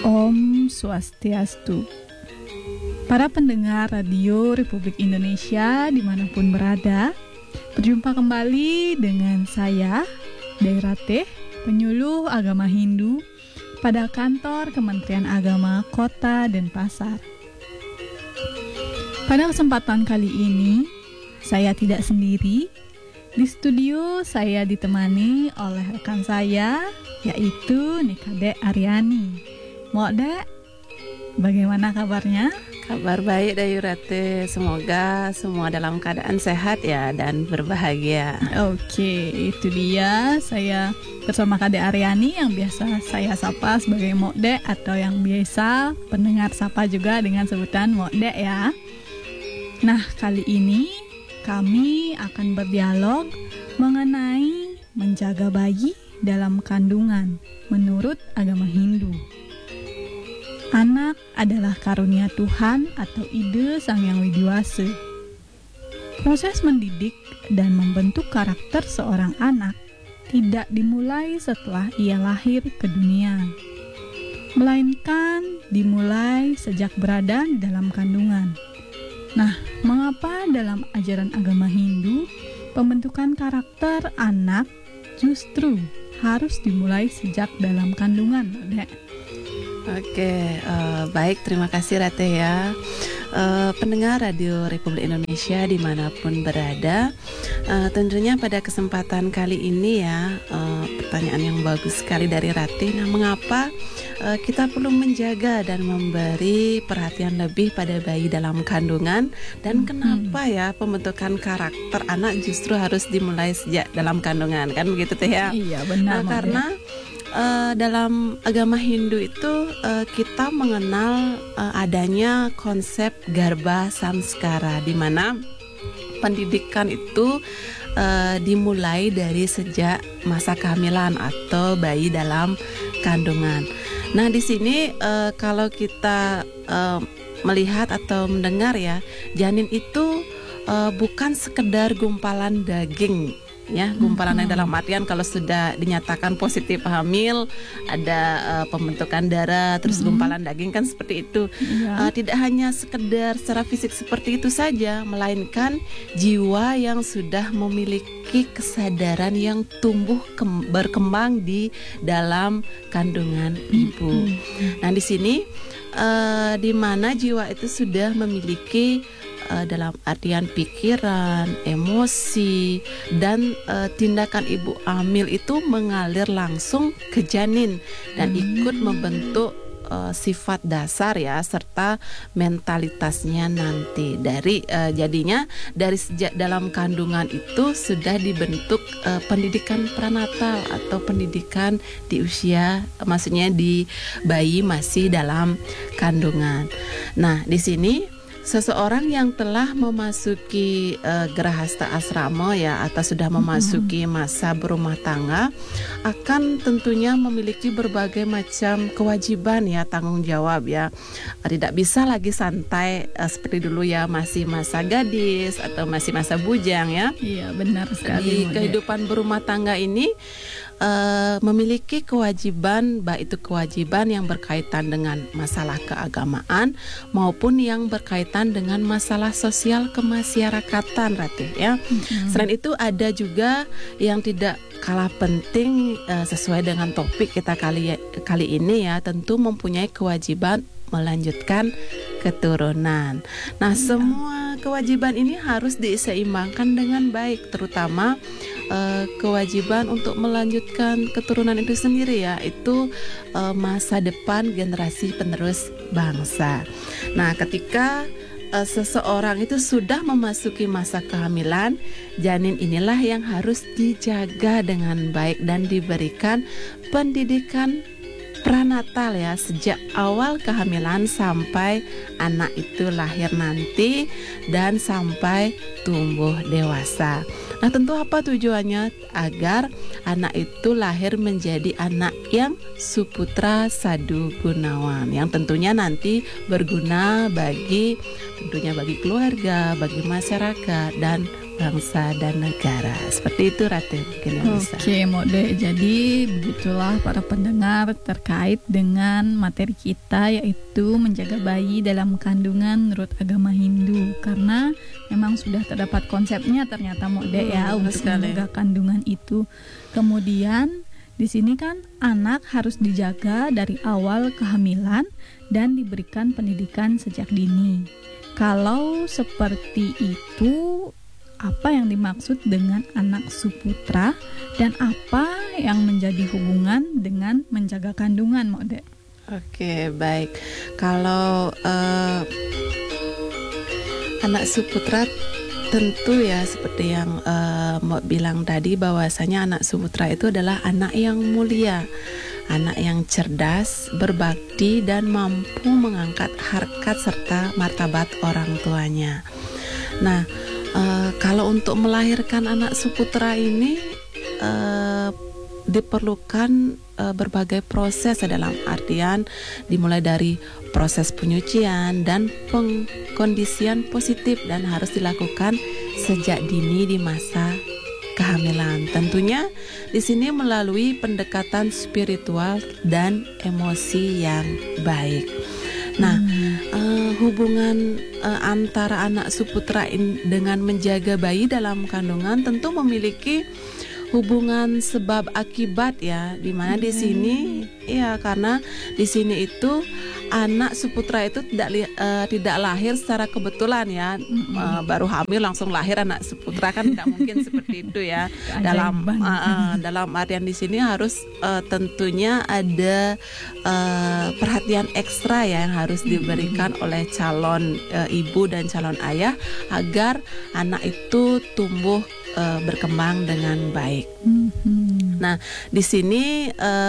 Om Swastiastu. Para pendengar Radio Republik Indonesia dimanapun berada, berjumpa kembali dengan saya, Dairate, penyuluh agama Hindu pada kantor Kementerian Agama Kota Denpasar. Pada kesempatan kali ini, saya tidak sendiri. Di studio saya ditemani oleh rekan saya, yaitu Nikade Aryani. Mokdek, bagaimana kabarnya? Kabar baik Dairate, semoga semua dalam keadaan sehat ya dan berbahagia. Oke, itu dia. Saya bersama Kade Aryani yang biasa saya sapa sebagai Mokdek atau yang biasa pendengar sapa juga dengan sebutan Mokdek ya. Nah, kali ini kami akan berdialog mengenai menjaga bayi dalam kandungan menurut agama Hindu. Anak adalah karunia Tuhan atau ide Sang Yang Widiwasa. Proses mendidik dan membentuk karakter seorang anak tidak dimulai setelah ia lahir ke dunia, melainkan dimulai sejak berada di dalam kandungan. Nah, mengapa dalam ajaran agama Hindu pembentukan karakter anak justru harus dimulai sejak dalam kandungan, Dek? Oke, baik, terima kasih Rate ya. Pendengar Radio Republik Indonesia dimanapun berada, tentunya pada kesempatan kali ini ya, pertanyaan yang bagus sekali dari Rate. Nah, mengapa kita perlu menjaga dan memberi perhatian lebih pada bayi dalam kandungan, dan kenapa ya pembentukan karakter anak justru harus dimulai sejak dalam kandungan, kan begitu Teh ya? Iya, benar. Karena dalam agama Hindu itu kita mengenal adanya konsep Garbha Samskara, di mana pendidikan itu dimulai dari sejak masa kehamilan atau bayi dalam kandungan. Nah, di sini kalau kita melihat atau mendengar ya, janin itu bukan sekedar gumpalan daging. Ya, gumpalannya dalam artian kalau sudah dinyatakan positif hamil, ada pembentukan darah, terus gumpalan daging, kan seperti itu. Tidak hanya sekedar secara fisik seperti itu saja, melainkan jiwa yang sudah memiliki kesadaran yang tumbuh berkembang di dalam kandungan ibu. Nah, di sini di mana jiwa itu sudah memiliki dalam artian pikiran, emosi, dan tindakan ibu hamil itu mengalir langsung ke janin dan ikut membentuk sifat dasar ya, serta mentalitasnya nanti. Jadinya dari sejak dalam kandungan itu sudah dibentuk pendidikan pranatal atau pendidikan di usia, maksudnya di bayi masih dalam kandungan. Nah, di sini seseorang yang telah memasuki Grahasta Asrama ya, atau sudah memasuki masa berumah tangga, akan tentunya memiliki berbagai macam kewajiban ya, tanggung jawab ya. Tidak bisa lagi santai seperti dulu ya, masih masa gadis atau masih masa bujang ya. Iya, benar sekali. Di kehidupan berumah tangga ini memiliki kewajiban, baik itu kewajiban yang berkaitan dengan masalah keagamaan maupun yang berkaitan dengan masalah sosial kemasyarakatan, Ratu ya. Selain itu ada juga yang tidak kalah penting sesuai dengan topik kita kali ini ya, tentu mempunyai kewajiban melanjutkan keturunan. Nah, semua kewajiban ini harus diseimbangkan dengan baik, terutama kewajiban untuk melanjutkan keturunan itu sendiri ya, itu masa depan generasi penerus bangsa. Nah, ketika seseorang itu sudah memasuki masa kehamilan, janin inilah yang harus dijaga dengan baik dan diberikan pendidikan pranatal ya, sejak awal kehamilan sampai anak itu lahir nanti dan sampai tumbuh dewasa. Nah, tentu apa tujuannya? Agar anak itu lahir menjadi anak yang suputra sadu gunawan, yang tentunya nanti berguna bagi keluarga, bagi masyarakat, dan bangsa dan negara. Seperti itu Ratu mungkin yang bisa. Oke Mode, jadi begitulah para pendengar terkait dengan materi kita, yaitu menjaga bayi dalam kandungan menurut agama Hindu. Karena memang sudah terdapat konsepnya ternyata Mode ya untuk menjaga kandungan itu. Kemudian di sini kan anak harus dijaga dari awal kehamilan dan diberikan pendidikan sejak dini. Kalau seperti itu, apa yang dimaksud dengan anak suputra dan apa yang menjadi hubungan dengan menjaga kandungan, Mode? Oke, baik. Kalau anak suputra tentu ya seperti yang Mbak bilang tadi, bahwasanya anak suputra itu adalah anak yang mulia, anak yang cerdas, berbakti, dan mampu mengangkat harkat serta martabat orang tuanya. Nah, kalau untuk melahirkan anak suputra ini diperlukan berbagai proses, dalam artian dimulai dari proses penyucian dan pengkondisian positif, dan harus dilakukan sejak dini di masa kehamilan. Tentunya di sini melalui pendekatan spiritual dan emosi yang baik. Nah, hubungan antara anak suputra dengan menjaga bayi dalam kandungan tentu memiliki hubungan sebab akibat ya, dimana di sini ya, karena di sini itu anak suputra itu tidak lahir secara kebetulan ya, baru hamil langsung lahir anak suputra, kan tidak mungkin seperti itu ya. Dalam artian di sini harus tentunya ada perhatian ekstra ya yang harus diberikan oleh calon ibu dan calon ayah agar anak itu tumbuh berkembang dengan baik. Nah, di sini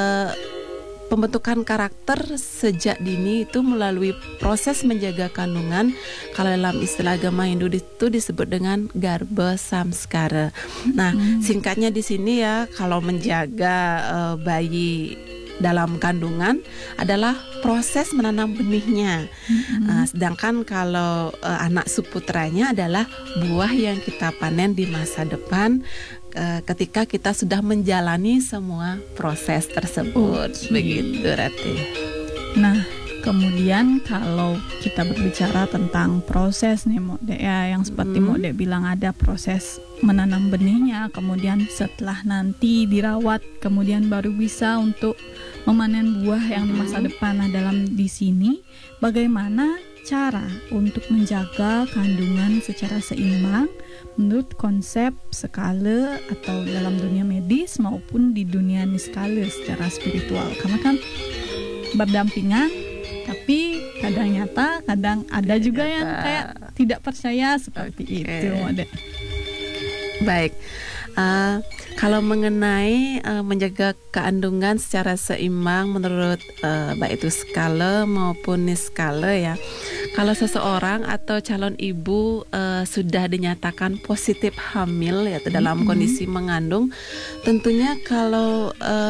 pembentukan karakter sejak dini itu melalui proses menjaga kandungan. Kalau dalam istilah agama Hindu itu disebut dengan Garbha Samskara. Nah, singkatnya di sini ya, kalau menjaga bayi dalam kandungan adalah proses menanam benihnya. Sedangkan kalau anak suputranya adalah buah yang kita panen di masa depan ketika kita sudah menjalani semua proses tersebut. Begitu Rati. Nah, kemudian kalau kita berbicara tentang proses nih Mode ya, yang seperti Mode bilang ada proses menanam benihnya, kemudian setelah nanti dirawat, kemudian baru bisa untuk memanen buah yang di masa depan. Nah, di sini bagaimana cara untuk menjaga kandungan secara seimbang menurut konsep skala atau dalam dunia medis maupun di dunia niskala secara spiritual, karena kan berdampingan, tapi kadang nyata, kadang ada juga yang kayak tidak percaya seperti itu Mode. Baik, kalau mengenai menjaga kandungan secara seimbang menurut baik itu skala maupun niskala ya, kalau seseorang atau calon ibu sudah dinyatakan positif hamil yaitu dalam kondisi mengandung, tentunya kalau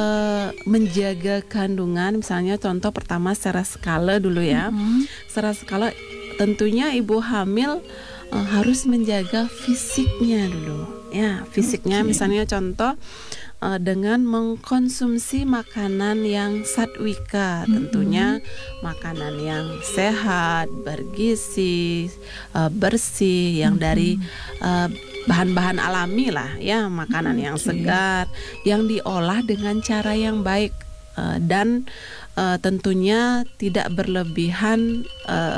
menjaga kandungan, misalnya contoh pertama secara skala dulu ya, secara skala tentunya ibu hamil harus menjaga fisiknya dulu ya, fisiknya misalnya contoh dengan mengkonsumsi makanan yang satwika, tentunya makanan yang sehat, bergizi, bersih, yang dari bahan-bahan alami lah ya, makanan yang segar, yang diolah dengan cara yang baik, dan tentunya tidak berlebihan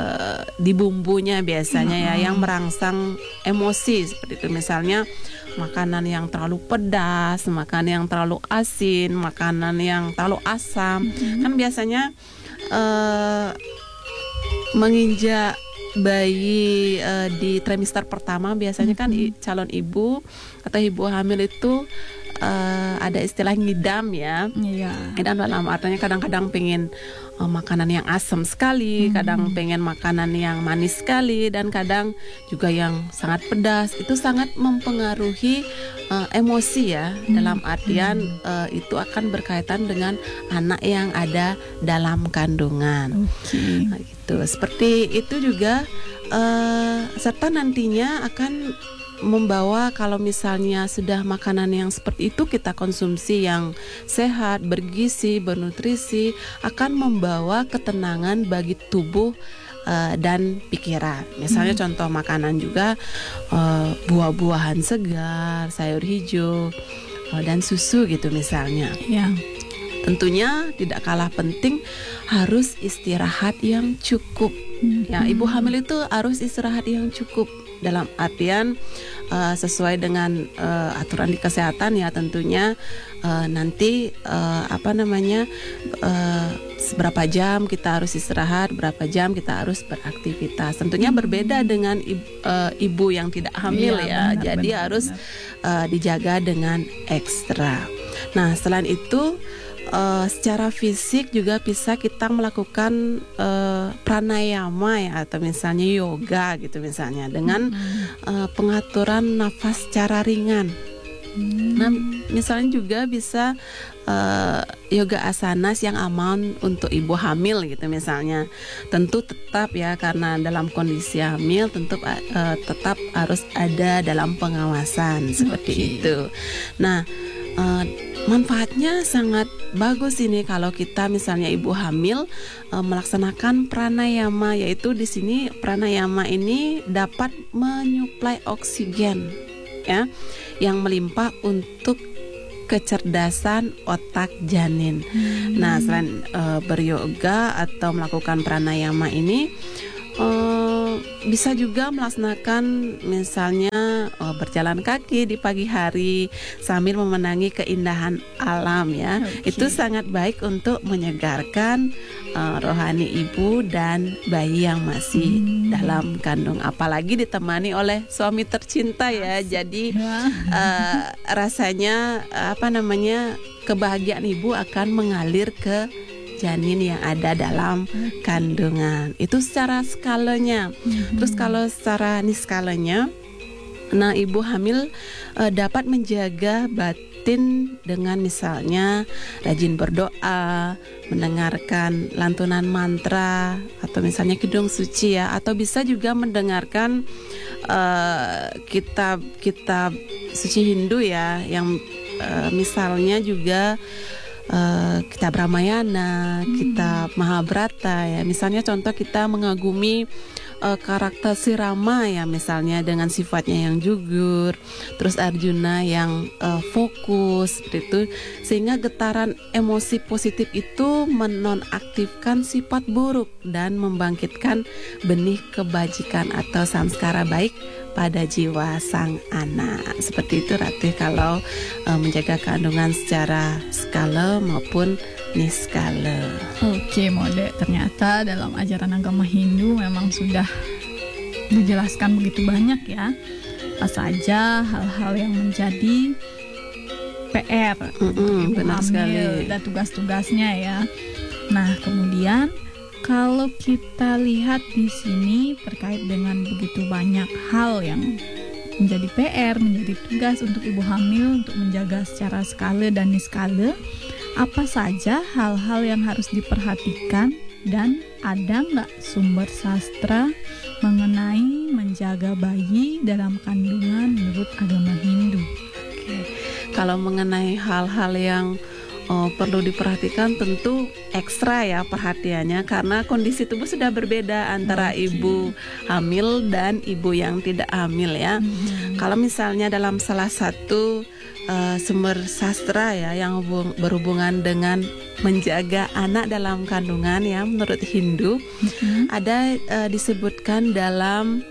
di bumbunya biasanya ya, yang merangsang emosi seperti itu, misalnya makanan yang terlalu pedas, makanan yang terlalu asin, makanan yang terlalu asam, kan biasanya menginjak bayi di trimester pertama biasanya kan calon ibu atau ibu hamil itu ada istilah ngidam ya. Ngidam dalam artinya kadang-kadang pengen makanan yang asam sekali, kadang pengen makanan yang manis sekali, dan kadang juga yang sangat pedas. Itu sangat mempengaruhi emosi ya, dalam artian itu akan berkaitan dengan anak yang ada dalam kandungan. Nah, gitu. Seperti itu juga serta nantinya akan membawa kalau misalnya sudah makanan yang seperti itu kita konsumsi yang sehat, bergizi, bernutrisi, akan membawa ketenangan bagi tubuh dan pikiran. Misalnya contoh makanan juga buah-buahan segar, sayur hijau, dan susu gitu misalnya. Ya. Tentunya tidak kalah penting harus istirahat yang cukup. Ya, ibu hamil itu harus istirahat yang cukup dalam artian sesuai dengan aturan di kesehatan ya tentunya nanti seberapa jam kita harus istirahat, berapa jam kita harus beraktivitas. Tentunya berbeda dengan ibu yang tidak hamil ya. Benar, jadi benar, harus benar. dijaga dengan ekstra. Nah, selain itu secara fisik juga bisa kita melakukan pranayama ya atau misalnya yoga gitu misalnya dengan pengaturan nafas secara ringan. Nah, misalnya juga bisa yoga asanas yang aman untuk ibu hamil gitu misalnya. Tentu tetap ya karena dalam kondisi hamil tentu tetap harus ada dalam pengawasan seperti itu. Nah, manfaatnya sangat bagus ini kalau kita misalnya ibu hamil melaksanakan pranayama, yaitu di sini pranayama ini dapat menyuplai oksigen ya yang melimpah untuk kecerdasan otak janin. Nah, selain beryoga atau melakukan pranayama ini bisa juga melaksanakan misalnya berjalan kaki di pagi hari sambil memenangi keindahan alam ya. Itu sangat baik untuk menyegarkan rohani ibu dan bayi yang masih dalam kandung, apalagi ditemani oleh suami tercinta ya. Jadi rasanya kebahagiaan ibu akan mengalir ke janin yang ada dalam kandungan. Itu secara skalanya. Terus kalau secara niskalanya, nah ibu hamil dapat menjaga batin dengan misalnya rajin berdoa, mendengarkan lantunan mantra atau misalnya kidung suci ya, atau bisa juga mendengarkan kitab suci Hindu ya, yang misalnya juga kitab Ramayana, kitab Mahabharata ya. Misalnya contoh kita mengagumi karakter si Rama ya, misalnya dengan sifatnya yang jujur, terus Arjuna yang fokus seperti itu, sehingga getaran emosi positif itu menonaktifkan sifat buruk dan membangkitkan benih kebajikan atau samskara baik pada jiwa sang anak. Seperti itu Ratu kalau menjaga kandungan secara skala maupun niskala. Oke Mode, ternyata dalam ajaran agama Hindu memang sudah dijelaskan begitu banyak ya apa saja hal-hal yang menjadi PR ibu benar hamil sekali. dan tugas-tugasnya ya. Nah kemudian kalau kita lihat di sini terkait dengan begitu banyak hal yang menjadi PR, menjadi tugas untuk ibu hamil untuk menjaga secara skala dan niskala, apa saja hal-hal yang harus diperhatikan dan ada nggak sumber sastra mengenai menjaga bayi dalam kandungan menurut agama Hindu? Oke. Kalau mengenai hal-hal yang perlu diperhatikan tentu ekstra ya perhatiannya karena kondisi tubuh sudah berbeda antara ibu hamil dan ibu yang tidak hamil ya. Kalau misalnya dalam salah satu sumber sastra ya yang berhubungan dengan menjaga anak dalam kandungan ya menurut Hindu ada disebutkan dalam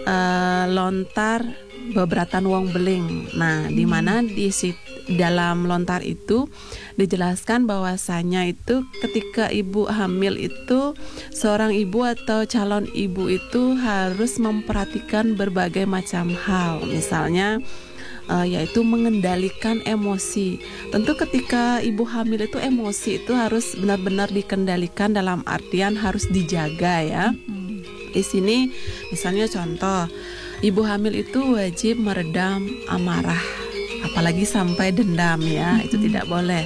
lontar beberatan wong beling. Nah, di mana di dalam lontar itu dijelaskan bahwasanya itu ketika ibu hamil itu seorang ibu atau calon ibu itu harus memperhatikan berbagai macam hal, misalnya yaitu mengendalikan emosi. Tentu ketika ibu hamil itu emosi itu harus benar-benar dikendalikan dalam artian harus dijaga ya. Di sini misalnya contoh, ibu hamil itu wajib meredam amarah, apalagi sampai dendam ya, itu tidak boleh.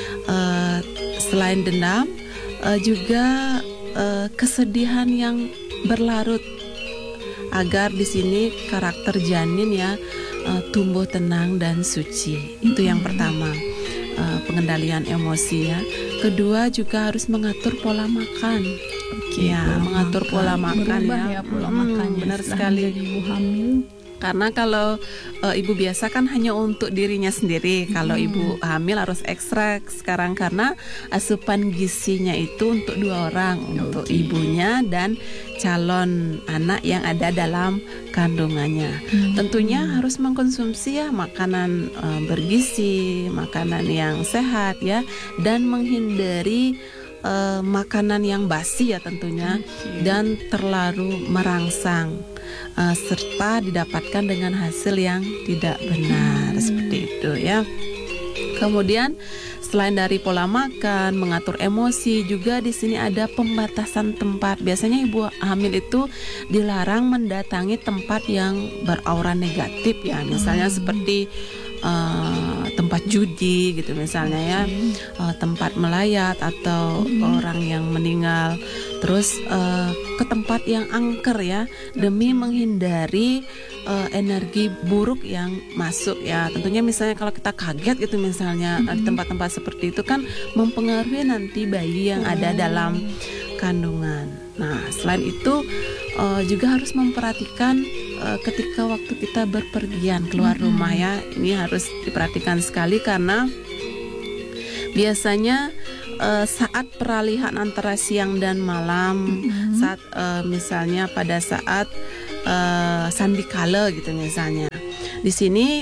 Selain dendam, juga kesedihan yang berlarut agar di sini karakter janin ya tumbuh tenang dan suci. Itu yang pertama, pengendalian emosi ya. Kedua juga harus mengatur pola makan. Ya, mengatur pola makan ya. Pola makannya benar sekali. Jadi ibu hamil. Karena kalau ibu biasa kan hanya untuk dirinya sendiri. Kalau ibu hamil harus ekstra sekarang karena asupan gizinya itu untuk 2 orang, untuk ibunya dan calon anak yang ada dalam kandungannya. Tentunya harus mengkonsumsi ya makanan bergizi, makanan yang sehat ya, dan menghindari makanan yang basi ya tentunya, dan terlalu merangsang. Serta didapatkan dengan hasil yang tidak benar seperti itu ya. Kemudian selain dari pola makan, mengatur emosi, juga di sini ada pembatasan tempat. Biasanya ibu hamil itu dilarang mendatangi tempat yang beraura negatif ya, misalnya seperti tempat judi gitu misalnya ya, tempat melayat atau orang yang meninggal. Terus ke tempat yang angker ya, demi menghindari energi buruk yang masuk ya. Tentunya misalnya kalau kita kaget gitu misalnya di tempat-tempat seperti itu kan mempengaruhi nanti bayi yang ada dalam kandungan. Nah, selain itu juga harus memperhatikan ketika waktu kita berpergian keluar rumah ya. Ini harus diperhatikan sekali karena biasanya saat peralihan antara siang dan malam, saat misalnya pada saat sandikala gitu misalnya, di sini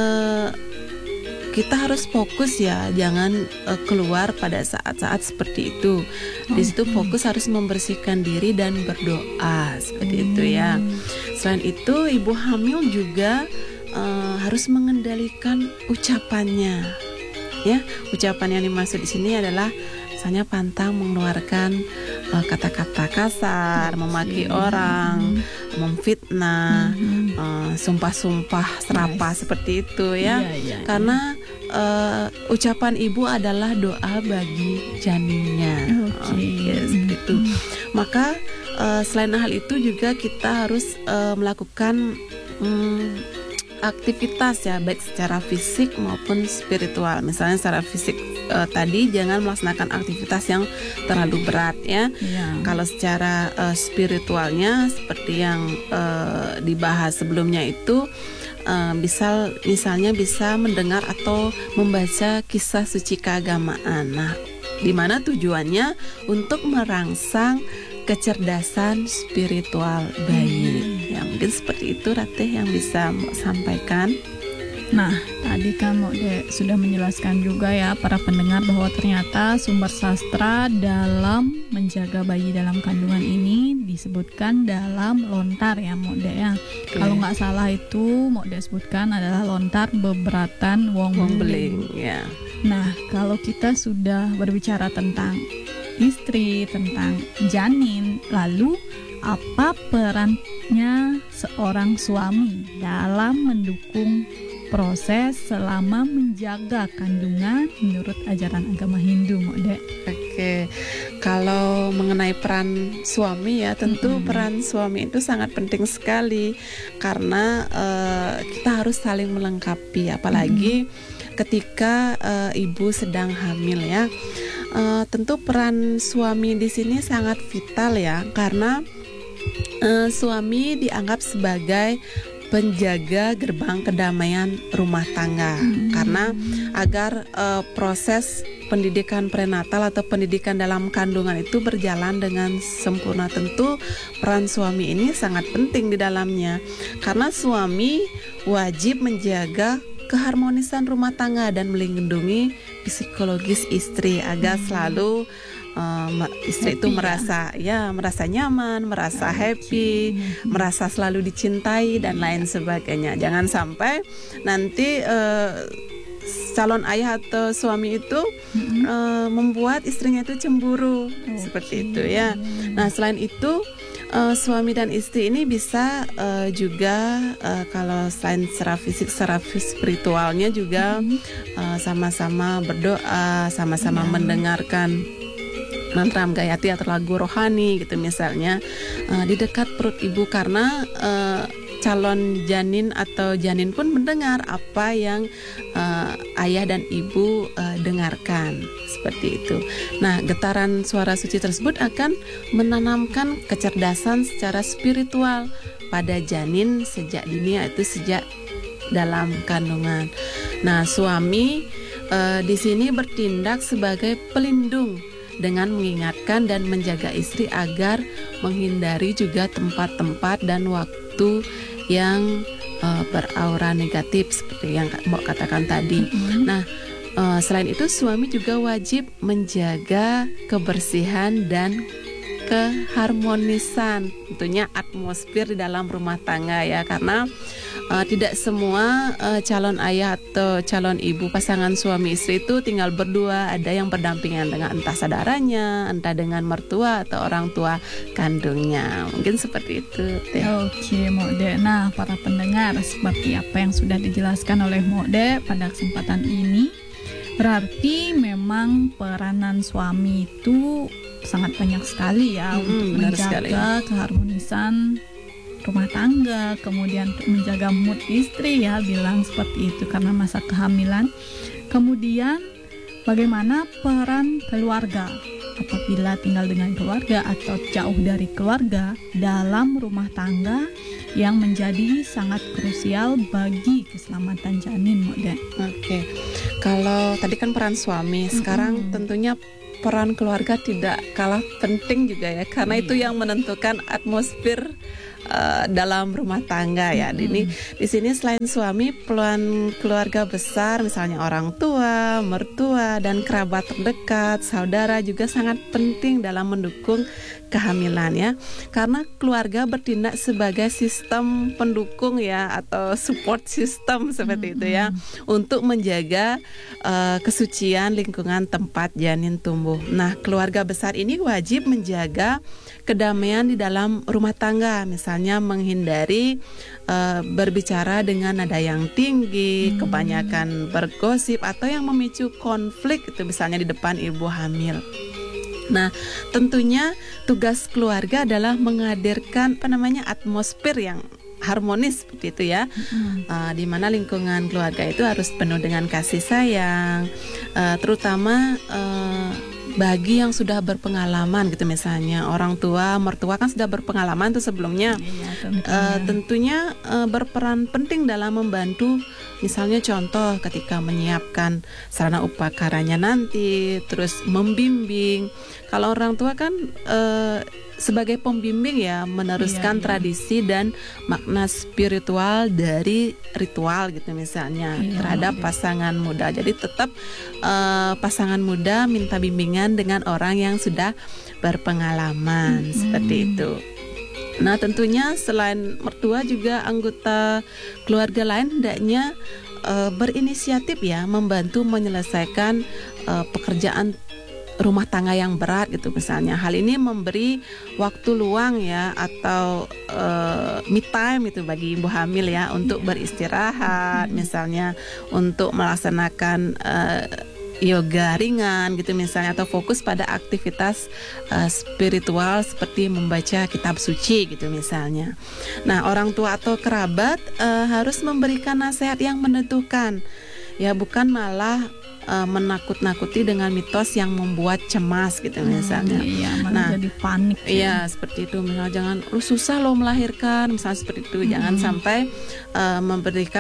kita harus fokus ya, jangan keluar pada saat-saat seperti itu. Di situ fokus harus membersihkan diri dan berdoa seperti itu ya. Selain itu ibu hamil juga harus mengendalikan ucapannya. Ya, ucapan yang dimaksud di sini adalah misalnya pantang mengeluarkan kata-kata kasar, memaki orang, memfitnah, sumpah-sumpah serapah seperti itu ya. Karena ucapan ibu adalah doa bagi janinnya. Seperti itu. Maka selain hal itu juga kita harus melakukan aktivitas ya, baik secara fisik maupun spiritual. Misalnya secara fisik tadi jangan melaksanakan aktivitas yang terlalu berat ya. Kalau secara spiritualnya seperti yang dibahas sebelumnya itu, misalnya bisa mendengar atau membaca kisah suci keagamaan. Nah, di mana tujuannya untuk merangsang kecerdasan spiritual bayi. Ya, mungkin seperti itu Ratih yang bisa sampaikan. Nah, tadi kan Mokde sudah menjelaskan juga ya para pendengar bahwa ternyata sumber sastra dalam menjaga bayi dalam kandungan ini disebutkan dalam lontar ya Mokde ya. Kalau nggak salah itu Mokde sebutkan adalah lontar beberatan wong beling ya. Nah, kalau kita sudah berbicara tentang istri, tentang janin, lalu apa perannya seorang suami dalam mendukung proses selama menjaga kandungan menurut ajaran agama Hindu, Mokde? Oke, kalau mengenai peran suami ya, tentu peran suami itu sangat penting sekali karena kita harus saling melengkapi, apalagi ketika ibu sedang hamil ya. Tentu peran suami di sini sangat vital ya, karena suami dianggap sebagai penjaga gerbang kedamaian rumah tangga. Karena agar proses pendidikan prenatal atau pendidikan dalam kandungan itu berjalan dengan sempurna, tentu peran suami ini sangat penting di dalamnya. Karena suami wajib menjaga keharmonisan rumah tangga dan melindungi psikologis istri agar selalu istri itu merasa nyaman, merasa happy, merasa selalu dicintai dan lain sebagainya. Jangan sampai nanti calon ayah atau suami itu membuat istrinya itu cemburu seperti itu ya. Nah, selain itu suami dan istri ini bisa juga kalau selain secara fisik, secara spiritualnya juga sama-sama berdoa, sama-sama mendengarkan mantra Gayatri atau lagu rohani gitu misalnya di dekat perut ibu, karena calon janin atau janin pun mendengar apa yang ayah dan ibu dengarkan, seperti itu. Nah, getaran suara suci tersebut akan menanamkan kecerdasan secara spiritual pada janin sejak dini, yaitu sejak dalam kandungan. Nah, suami di sini bertindak sebagai pelindung dengan mengingatkan dan menjaga istri agar menghindari juga tempat-tempat dan waktu yang beraura negatif seperti yang Mbak katakan tadi. Nah, selain itu suami juga wajib menjaga kebersihan dan keharmonisan, tentunya atmosfer di dalam rumah tangga ya, karena tidak semua calon ayah atau calon ibu pasangan suami istri itu tinggal berdua, ada yang berdampingan dengan entah saudaranya, entah dengan mertua atau orang tua kandungnya. Mungkin seperti itu. Oke, Mode. Nah, para pendengar, seperti apa yang sudah dijelaskan oleh Mode pada kesempatan ini, berarti memang peranan suami itu sangat banyak sekali ya untuk menjaga keharmonisan rumah tangga, kemudian untuk menjaga mood istri ya, bilang seperti itu karena masa kehamilan. Kemudian bagaimana peran keluarga apabila tinggal dengan keluarga atau jauh dari keluarga dalam rumah tangga yang menjadi sangat krusial bagi keselamatan janin, Mode. Oke. Kalau tadi kan peran suami, sekarang tentunya peran keluarga tidak kalah penting juga ya, karena itu yang menentukan atmosfer dalam rumah tangga ya. Di sini selain suami, peran keluarga besar misalnya orang tua, mertua dan kerabat terdekat, saudara juga sangat penting dalam mendukung kehamilan ya. Karena keluarga bertindak sebagai sistem pendukung ya, atau support system seperti itu ya, untuk menjaga kesucian lingkungan tempat janin tumbuh. Nah, keluarga besar ini wajib menjaga kedamaian di dalam rumah tangga, misalnya menghindari berbicara dengan nada yang tinggi, kebanyakan bergosip atau yang memicu konflik itu misalnya di depan ibu hamil. Nah, tentunya tugas keluarga adalah menghadirkan atmosfer yang harmonis seperti itu ya, di mana lingkungan keluarga itu harus penuh dengan kasih sayang, terutama bagi yang sudah berpengalaman gitu, misalnya orang tua, mertua kan sudah berpengalaman tuh sebelumnya. Tentunya berperan penting dalam membantu, misalnya contoh ketika menyiapkan sarana upakaranya nanti, terus membimbing. Kalau orang tua kan sebagai pembimbing ya, meneruskan tradisi dan makna spiritual dari ritual gitu misalnya terhadap pasangan muda. Jadi tetap pasangan muda minta bimbingan dengan orang yang sudah berpengalaman seperti itu. Nah, tentunya selain mertua juga anggota keluarga lain hendaknya berinisiatif ya, membantu menyelesaikan pekerjaan rumah tangga yang berat gitu misalnya. Hal ini memberi waktu luang ya, atau me time itu bagi ibu hamil ya, untuk beristirahat, misalnya untuk melaksanakan yoga ringan gitu misalnya, atau fokus pada aktivitas spiritual seperti membaca kitab suci gitu misalnya. Nah, orang tua atau kerabat harus memberikan nasihat yang menentukan ya, bukan malah menakut-nakuti dengan mitos yang membuat cemas gitu misalnya. Jadi panik. Iya, seperti itu. Misalnya jangan susah lo melahirkan, misalnya seperti itu. Jangan sampai memberikan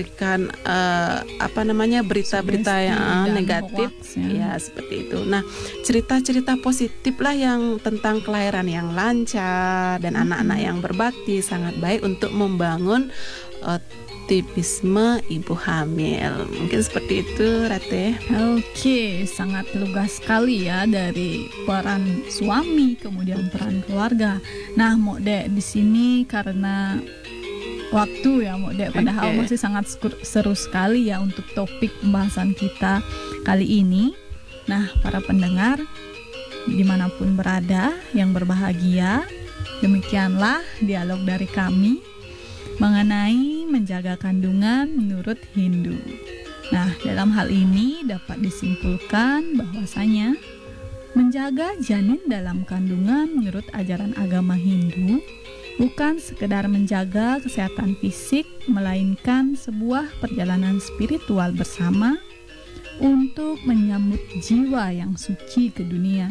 berita-berita yang negatif ya, seperti itu. Nah, cerita-cerita positif lah yang tentang kelahiran yang lancar dan anak-anak yang berbakti sangat baik untuk membangun optimisme ibu hamil. Mungkin seperti itu, Rate. Oke, sangat lugas sekali ya dari peran suami, kemudian peran keluarga. Nah, Mode, di sini karena waktu ya, Mode, padahal masih sangat seru sekali ya untuk topik pembahasan kita kali ini. Nah, para pendengar dimanapun berada yang berbahagia, demikianlah dialog dari kami mengenai menjaga kandungan menurut Hindu. Nah, dalam hal ini dapat disimpulkan bahwasanya Menjaga janin dalam kandungan menurut ajaran agama Hindu bukan sekedar menjaga kesehatan fisik, melainkan sebuah perjalanan spiritual bersama untuk menyambut jiwa yang suci ke dunia.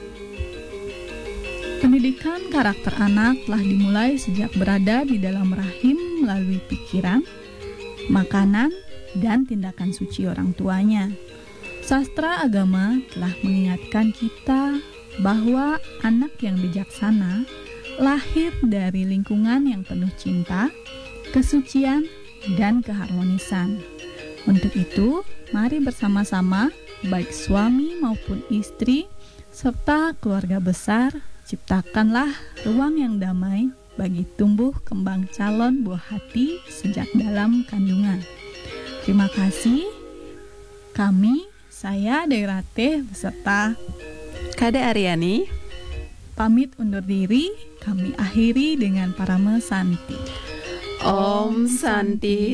Pendidikan karakter anak telah dimulai sejak berada di dalam rahim melalui pikiran, makanan, dan tindakan suci orang tuanya. Sastra agama telah mengingatkan kita bahwa anak yang bijaksana lahir dari lingkungan yang penuh cinta, kesucian, dan keharmonisan. Untuk itu, mari bersama-sama, baik suami maupun istri, serta keluarga besar, ciptakanlah ruang yang damai bagi tumbuh kembang calon buah hati sejak dalam kandungan. Terima kasih. Saya Dewi Ratih beserta Kade Aryani pamit undur diri. Kami akhiri dengan Parame Santi. Om Santi